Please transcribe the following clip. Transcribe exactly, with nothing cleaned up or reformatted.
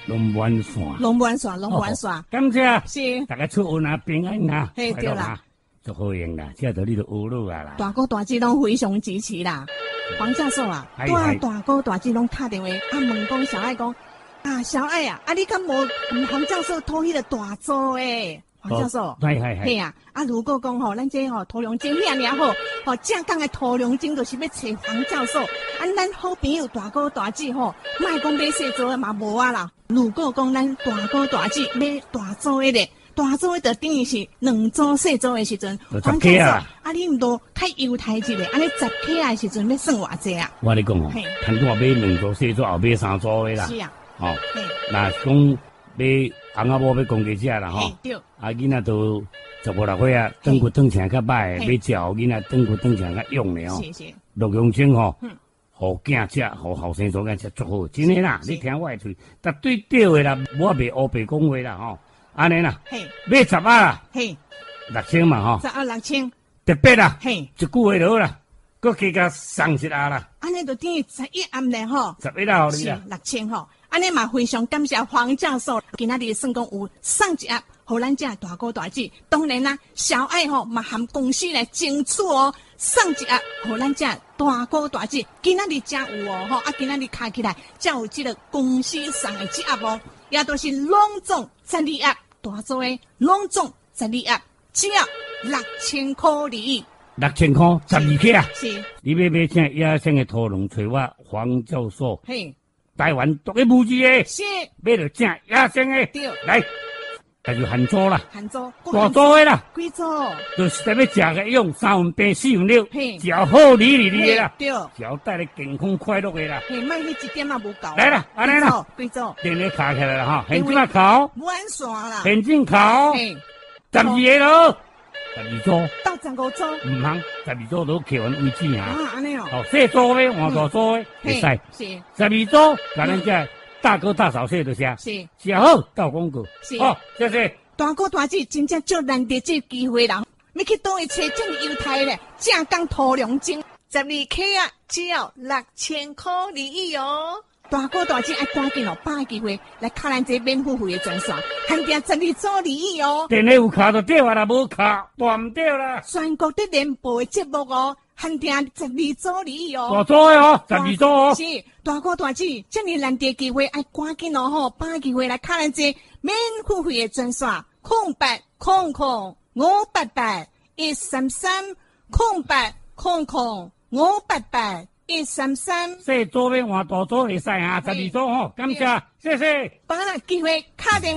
龙湾线， 龙湾线，龙湾线， 感谢， 是大家出运啊，平安啊， 嘿对啦， 足好用啦，这道你就学落啊啦。 大哥大姐拢非常支持啦，黄教授啊，大大哥大姐拢打电话啊问讲小爱讲啊小爱啊，啊你敢无黄教授托迄个大组诶？黄教授， 系系系， 嘿啊，啊如果讲吼，咱这吼涂龙精遐尔好，吼正港诶涂龙精就是要找黄教授，啊咱好朋友大哥大姐吼，莫讲买细组诶嘛无啊啦。如果讲咱大哥大姐买大组诶咧，大组诶就等于是两组细组诶时阵， 黄教授， 啊你毋多太犹太一咧，安尼十克诶时阵要算偌济啊？ 我咧讲吼，趁我买两组细组，后买三组诶啦。 是啊， 哦，那讲。买翁仔某要公家食啦吼，啊囡仔都十五六岁啊，长骨长成较歹，要照囡仔长骨长成较勇咧吼。陆阳青吼，互囝食，互后生做囝食足好，真诶啦！你听我诶喙，绝对对诶啦，我袂乌白讲话啦吼。安尼啦，买十啊啦，六千嘛吼， 十啊六千， 特别啦，一句话就好啦，搁加甲送一啊啦。 安尼就等于十一暗咧吼， 十一啦，互你啦， 六千吼。安尼嘛非常感谢黄教授，今仔日算讲有送一盒，互咱这大哥大姐。当然啦，小爱吼嘛含公司来争取哦，送一盒，互咱这大哥大姐。今仔日才有哦，吼啊，今仔日开起来才有这个公司送的这盒哦，也都是拢总十二盒，大组的拢总十二盒，只要六千块而已。 六千块，十二克啊！ 是， 你要买请野生的屠龙，找我黄教授。 嘿。 台湾独一无二诶， 是买着正野生诶， 对， 来，那就含租啦， 含租， 大租诶啦， 几租， 就是在要食个用三分平四分六，食好理理理诶啦， 对， 交带你健康快乐诶啦， 嘿，卖迄一点也无够， 来啦，安尼啦， 几租， 电话卡起来啦哈，现金啊考， 完线啦， 现金考，十二个咯。十二组， 到十五组， 唔通十二组都扣完为止啊！ 啊，安尼哦， 哦，细组咧，换大组咧，会使。 是十二组，咱咱这大哥大嫂写就写， 是写好到广告。 是， 哦，谢谢。 大哥大姐真正足难得这机会啦！要去倒位找这么犹太咧，正港涂龙精，十二克啊，只要六千块而已哦。大哥大姐爱赶紧哦，把握机会来卡咱这免付费的专线，限定十二组而已哦。 电话有卡就对啊啦，无卡断唔对啦。 全国的联播的节目哦，限定十二组而已哦。 大组的哦，十二组哦。 是大哥大姐，这么难得机会，爱赶紧哦吼，把握机会来卡咱这免付费的专线，空白空空五八八一三三，空白空空五八八。一三三， 细组要换大组会使啊，十二组吼，感谢，谢谢。 把握机会，打电